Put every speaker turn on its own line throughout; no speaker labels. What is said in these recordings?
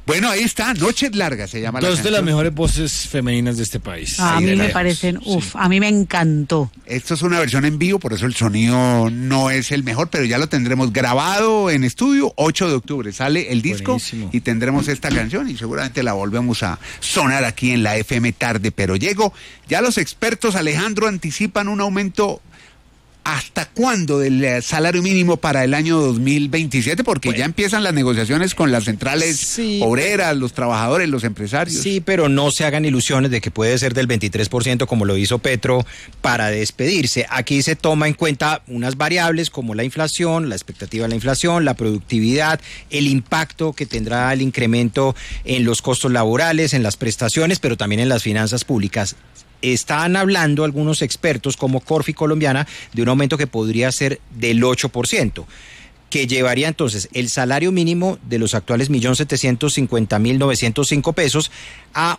Bueno, ahí está, Noches Largas se llama la canción.
Dos de las mejores voces femeninas de este país.
A mí me parecen, a mí me encantó.
Esto es una versión en vivo, por eso el sonido no es el mejor, pero ya lo tendremos grabado en estudio. 8 de octubre sale el disco. Buenísimo. Y tendremos esta canción y seguramente la volvemos a sonar aquí en la FM tarde, pero llego. Ya los expertos, Alejandro, anticipan un aumento. ¿Hasta cuándo del salario mínimo para el año 2027? Porque ya empiezan las negociaciones con las centrales obreras, los trabajadores, los empresarios.
Sí, pero no se hagan ilusiones de que puede ser del 23% como lo hizo Petro para despedirse. Aquí se toma en cuenta unas variables como la inflación, la expectativa de la inflación, la productividad, el impacto que tendrá el incremento en los costos laborales, en las prestaciones, pero también en las finanzas públicas. Están hablando algunos expertos como Corfi Colombiana de un aumento que podría ser del 8%, que llevaría entonces el salario mínimo de los actuales 1.750.905 pesos a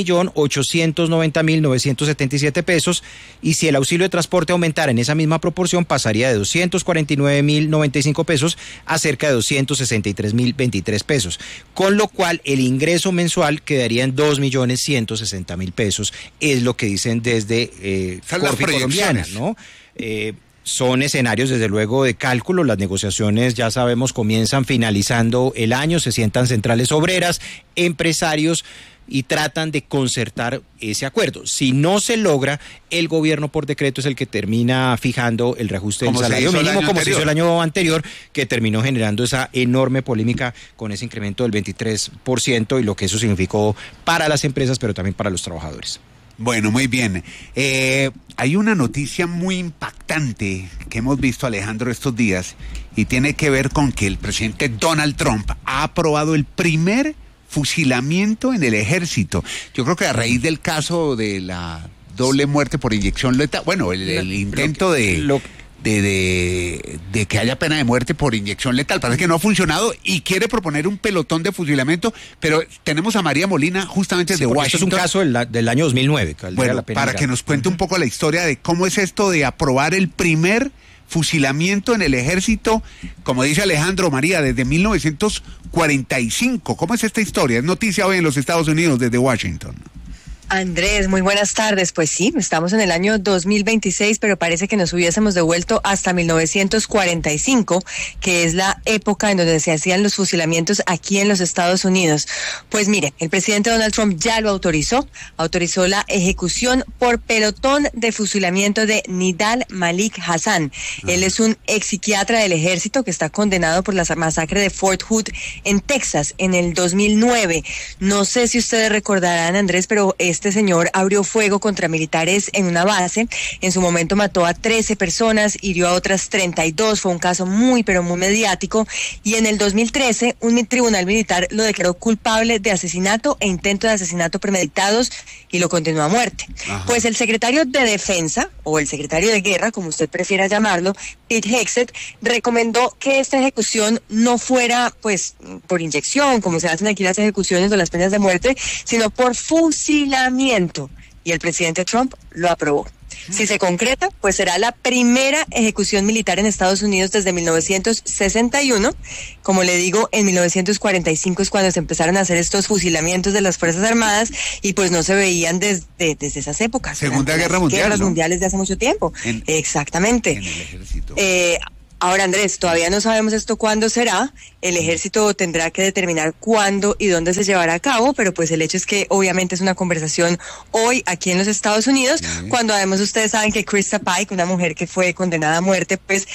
1.890.977 pesos, y si el auxilio de transporte aumentara en esa misma proporción pasaría de 249.095 pesos a cerca de 263.023 pesos, con lo cual el ingreso mensual quedaría en 2.160.000 pesos, es lo que dicen desde Corfi Colombiana, ¿no? Son escenarios desde luego de cálculo, las negociaciones ya sabemos comienzan finalizando el año, se sientan centrales obreras, empresarios y tratan de concertar ese acuerdo. Si no se logra, el gobierno por decreto es el que termina fijando el reajuste del salario mínimo, como se hizo el año anterior, que terminó generando esa enorme polémica con ese incremento del 23% y lo que eso significó para las empresas, pero también para los trabajadores.
Bueno, muy bien. Hay una noticia muy impactante que hemos visto, Alejandro, estos días, y tiene que ver con que el presidente Donald Trump ha aprobado el primer fusilamiento en el ejército. Yo creo que a raíz del caso de la doble muerte por inyección letal, bueno, el intento de que haya pena de muerte por inyección letal. Parece que no ha funcionado y quiere proponer un pelotón de fusilamiento, pero tenemos a María Molina justamente de Washington.
Esto es un caso del año 2009.
Bueno, para que nos cuente un poco la historia de cómo es esto de aprobar el primer fusilamiento en el ejército, como dice Alejandro, María, desde 1945. ¿Cómo es esta historia? Es noticia hoy en los Estados Unidos desde Washington.
Andrés, muy buenas tardes. Pues sí, estamos en el año 2026, pero parece que nos hubiésemos devuelto hasta 1945, que es la época en donde se hacían los fusilamientos aquí en los Estados Unidos. Pues mire, el presidente Donald Trump ya lo autorizó la ejecución por pelotón de fusilamiento de Nidal Malik Hasan. Él es un ex psiquiatra del ejército que está condenado por la masacre de Fort Hood en Texas en el 2009. No sé si ustedes recordarán, Andrés, pero este señor abrió fuego contra militares en una base. En su momento mató a 13 personas, hirió a otras 32. Fue un caso muy, pero muy mediático. Y en el 2013, un tribunal militar lo declaró culpable de asesinato e intento de asesinato premeditados y lo condenó a muerte. Ajá. Pues el secretario de Defensa, o el secretario de Guerra, como usted prefiera llamarlo, Pete Hegseth, recomendó que esta ejecución no fuera, pues, por inyección, como se hacen aquí las ejecuciones o las penas de muerte, sino por fusilamiento. Y el presidente Trump lo aprobó. Si se concreta, pues será la primera ejecución militar en Estados Unidos desde 1961. Como le digo, en 1945 es cuando se empezaron a hacer estos fusilamientos de las Fuerzas Armadas y pues no se veían desde esas épocas.
Segunda Guerra Mundial,
guerras
¿no?
mundiales de hace mucho tiempo. Exactamente.
En el ejército.
Ahora, Andrés, todavía no sabemos esto cuándo será. El ejército tendrá que determinar cuándo y dónde se llevará a cabo, pero pues el hecho es que obviamente es una conversación hoy aquí en los Estados Unidos, cuando además ustedes saben que Krista Pike, una mujer que fue condenada a muerte, pues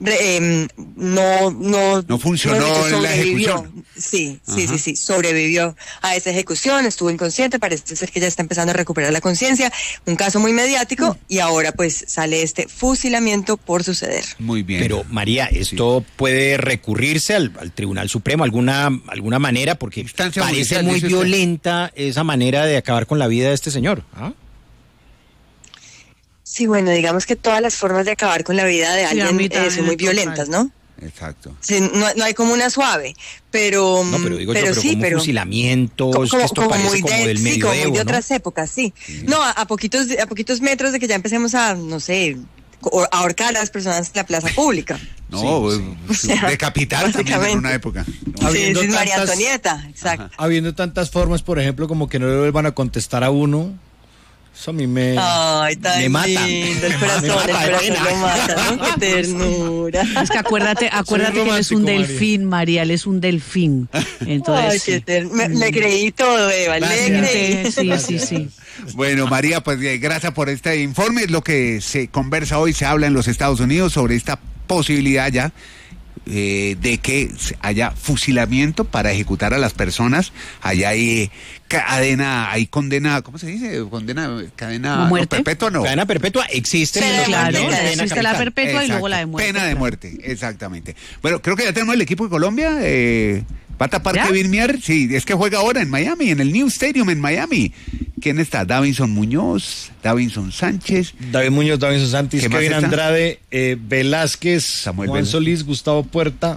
no
funcionó en la ejecución.
Sí, sobrevivió a esa ejecución, estuvo inconsciente, parece ser que ya está empezando a recuperar la conciencia, un caso muy mediático, y ahora pues sale este fusilamiento por suceder.
Muy bien.
Pero María, ¿esto puede recurrirse al Tribunal Supremo alguna manera? Porque parece muy violenta esa manera de acabar con la vida de este señor. ¿Ah?
Sí, bueno, digamos que todas las formas de acabar con la vida de alguien son muy violentas, ¿no?
Exacto.
Sí, no hay como una suave, pero...
No, pero fusilamientos, que esto parece como del medioevo,
como muy de
¿no?
otras épocas, sí. No, a poquitos metros de que ya empecemos a, no sé, ahorcar a las personas en la plaza pública.
No, decapitar también en una época.
Sí, María Antonieta, exacto.
Ajá. Habiendo tantas formas, por ejemplo, como que no le vuelvan a contestar a uno. Eso a mí me
mata.
Lindo,
el corazón lo mata, ¿no? Qué ternura.
Es que acuérdate que él es un delfín, María, él es un delfín. Entonces,
le creí todo, Eva, le creí.
Sí.
Bueno, María, pues gracias por este informe. Es lo que se conversa hoy, se habla en los Estados Unidos sobre esta posibilidad ya de que haya fusilamiento para ejecutar a las personas. Allá hay condena, ¿cómo se dice? Cadena perpetua, no.
Cadena perpetua existe.
Sí, claro, existe
capital.
la perpetua. Exacto. Y luego la de muerte.
Pena de muerte, exactamente. Bueno, creo que ya tenemos el equipo de Colombia. ¿Va a tapar Kevin Mier? Sí, es que juega ahora en Miami, en el New Stadium en Miami. ¿Quién está? Davinson Muñoz, Davinson Sánchez.
David Muñoz, Davinson Sánchez, Kevin Andrade, Velázquez,
Samuel
Juan Solís, Gustavo Puerta,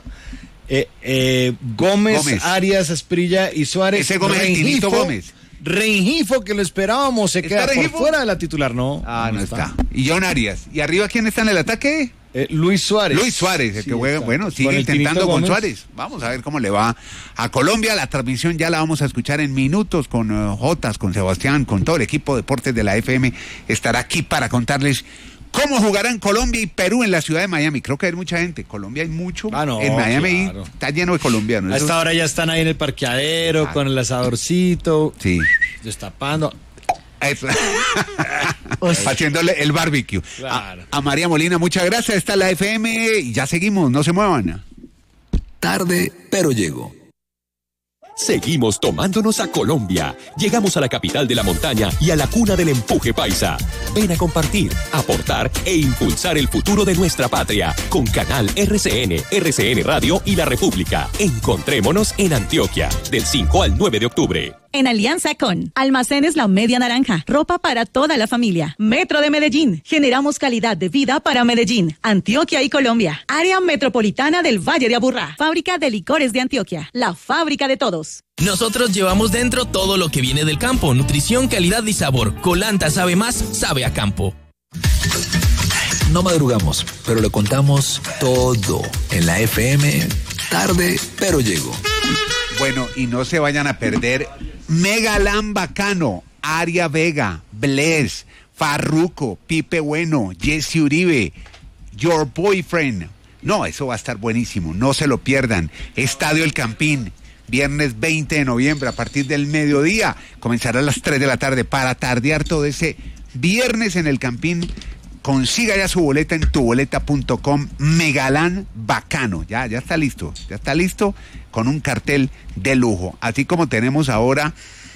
Gómez, Arias, Asprilla y Suárez.
Ese Gómez, Rengifo, Gómez.
Rengifo, que lo esperábamos, se queda por fuera de la titular, ¿no?
No está. Y John Arias. ¿Y arriba quién está en el ataque?
Luis Suárez.
Luis Suárez, el que juega, bueno, sigue intentando con Suárez. Vamos a ver cómo le va a Colombia. La transmisión ya la vamos a escuchar en minutos con Jotas, con Sebastián, con todo el equipo de deportes de la FM. Estará aquí para contarles cómo jugarán Colombia y Perú en la ciudad de Miami. Creo que hay mucha gente. Colombia hay mucho. En Miami claro. Está lleno de colombianos.
A esta hora ya están ahí en el parqueadero con el asadorcito.
Sí.
Destapando.
Eso. Haciéndole el barbecue.
Claro.
A María Molina, muchas gracias. Está la FM y ya seguimos, no se muevan.
Tarde, pero llego. Seguimos tomándonos a Colombia. Llegamos a la capital de la montaña y a la cuna del empuje paisa. Ven a compartir, aportar e impulsar el futuro de nuestra patria con Canal RCN, RCN Radio y La República. Encontrémonos en Antioquia, del 5 al 9 de octubre.
En alianza con Almacenes La Media Naranja, ropa para toda la familia. Metro de Medellín, generamos calidad de vida para Medellín, Antioquia y Colombia. Área Metropolitana del Valle de Aburrá. Fábrica de Licores de Antioquia, la fábrica de todos.
Nosotros llevamos dentro todo lo que viene del campo, nutrición, calidad y sabor. Colanta sabe más, sabe a campo.
No madrugamos, pero le contamos todo en la FM. Tarde, pero llego.
Bueno, y no se vayan a perder Megalán Bacano, Aria Vega, Bless, Farruko, Pipe Bueno, Jesse Uribe, Your Boyfriend. No, eso va a estar buenísimo, no se lo pierdan. Estadio El Campín, viernes 20 de noviembre a partir del mediodía. Comenzará a las 3 de la tarde para tardear todo ese viernes en El Campín. Consiga ya su boleta en tuboleta.com. Megalán Bacano, ya está listo con un cartel de lujo. Así como tenemos ahora,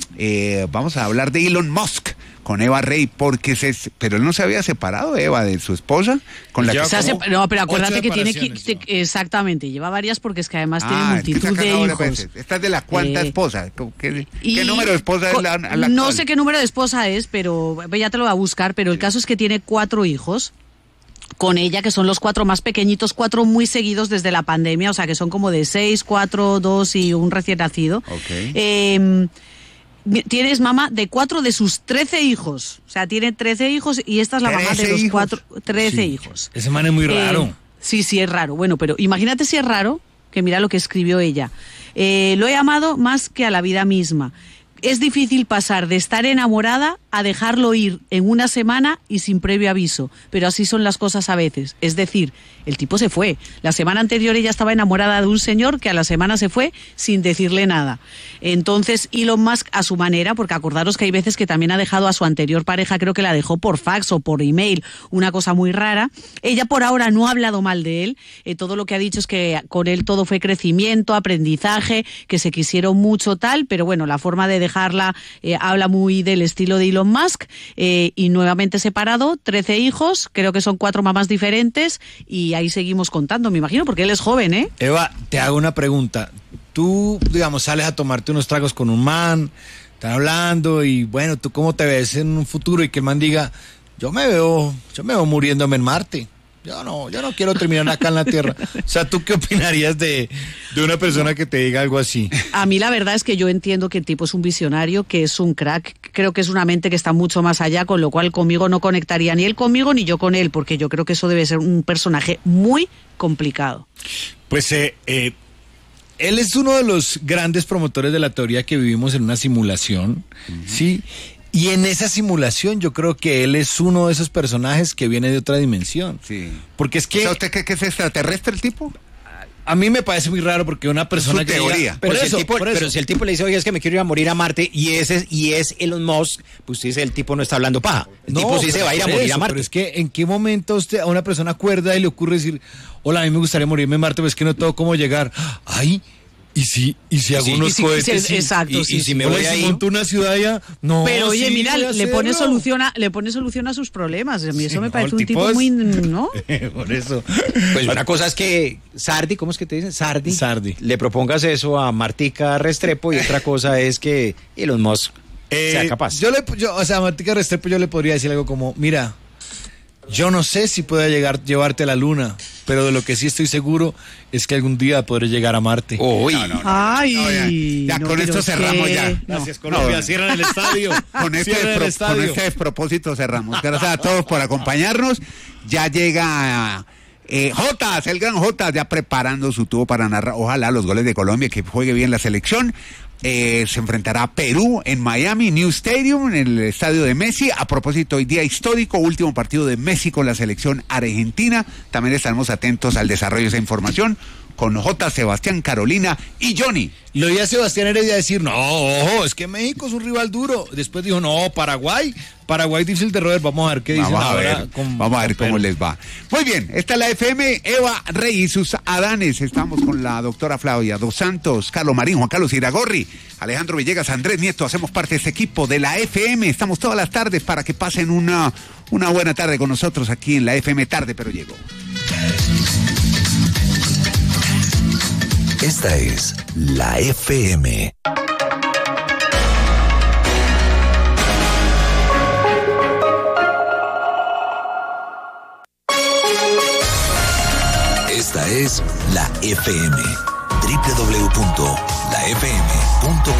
vamos a hablar de Elon Musk con Eva Rey, pero él no se había separado, Eva, de su esposa, con la que
no, pero acuérdate que tiene exactamente, lleva varias porque es que además tiene multitud de hijos.
Esta es de la cuarta esposa. ¿Qué número de esposa es la
no
actual?
sé qué número de esposa es, pero ya te lo voy a buscar, pero el caso es que tiene 4 hijos con ella, que son los 4 más pequeñitos, 4 muy seguidos desde la pandemia, o sea que son como de 6, 4, 2 y un recién nacido.
Okay.
Tienes mamá de 4 de sus 13 hijos. O sea, tiene 13 hijos y esta es la mamá de los 13 hijos.
Ese man es muy raro.
Sí, es raro. Bueno, pero imagínate si es raro, que mira lo que escribió ella. Lo he amado más que a la vida misma. Es difícil pasar de estar enamorada a dejarlo ir en una semana y sin previo aviso, pero así son las cosas a veces. Es decir, el tipo se fue. La semana anterior ella estaba enamorada de un señor que a la semana se fue sin decirle nada. Entonces Elon Musk a su manera, porque acordaros que hay veces que también ha dejado a su anterior pareja, creo que la dejó por fax o por email, una cosa muy rara. Ella por ahora no ha hablado mal de él, todo lo que ha dicho es que con él todo fue crecimiento, aprendizaje, que se quisieron mucho tal, pero bueno, la forma de dejarla habla muy del estilo de Elon Musk, y nuevamente separado, 13 hijos, creo que son 4 mamás diferentes y ahí seguimos contando, me imagino, porque él es joven, ¿eh?
Eva, te hago una pregunta. Tú, digamos, sales a tomarte unos tragos con un man, están hablando y bueno, ¿tú cómo te ves en un futuro? Y que el man diga, yo me veo muriéndome en Marte. Yo no quiero terminar acá en la tierra. O sea, ¿tú qué opinarías de una persona que te diga algo así?
A mí la verdad es que yo entiendo que el tipo es un visionario, que es un crack. Creo que es una mente que está mucho más allá, con lo cual conmigo no conectaría ni él conmigo ni yo con él, porque yo creo que eso debe ser un personaje muy complicado.
Pues él es uno de los grandes promotores de la teoría que vivimos en una simulación, ¿sí? Y en esa simulación yo creo que él es uno de esos personajes que viene de otra dimensión.
Sí.
Porque es que...
O sea, ¿usted cree que es extraterrestre el tipo?
A mí me parece muy raro porque una persona que
teoría.
diga,
Pero,
por eso.
si el tipo le dice, oye, es que me quiero ir a morir a Marte, y es Elon Musk, pues usted dice, el tipo no está hablando paja. El tipo sí se va a ir a morir a Marte.
Pero es que, ¿en qué momento a una persona acuerda y le ocurre decir, hola, a mí me gustaría morirme en Marte, pero es que no tengo cómo llegar? Ay, ¿y si hago unos cohetes?
Exacto,
y si me voy ahí,
monto una ciudad allá, no.
Pero oye,
sí,
mira,
voy a
le pone
hacerlo.
solución a sus problemas. A mí eso
Sí,
me parece
el
un tipo
es-
muy, ¿no?
Por eso.
pues una cosa es que Sardi, ¿cómo es que te dicen?
Sardi.
Le propongas eso a Martica Restrepo, y otra cosa es que Elon Musk sea capaz.
O sea, a Martica Restrepo yo le podría decir algo como, mira, yo no sé si pueda llevarte a la luna, pero de lo que sí estoy seguro es que algún día podré llegar a Marte.
Uy,
Ay,
ya
no,
con
pero
esto
es
cerramos
que-
ya.
no.
Gracias, Colombia. Cierran el estadio.
Con este
Cierran el estadio.
despropósito cerramos. Gracias a todos por acompañarnos. Ya llega Jotas, el gran Jotas, ya preparando su tubo para narrar, ojalá, los goles de Colombia, que juegue bien la selección. Se enfrentará a Perú en Miami, New Stadium, en el estadio de Messi. A propósito, hoy día histórico, último partido de Messi con la selección argentina. También estaremos atentos al desarrollo de esa información con J, Sebastián, Carolina y Johnny.
Lo oía Sebastián Heredia decir, no, ojo, es que México es un rival duro. Después dijo, no, Paraguay difícil de roer. Vamos a ver qué dicen ahora.
Vamos a ver cómo les va. Muy bien, esta es la FM, Eva Rey y sus Adanes. Estamos con la doctora Flavia Dos Santos, Carlos Marín, Juan Carlos Iragorri, Alejandro Villegas, Andrés Nieto. Hacemos parte de este equipo de la FM. Estamos todas las tardes para que pasen una buena tarde con nosotros aquí en la FM Tarde, pero llegó.
Esta es la FM. Esta es la FM. www.lafm.com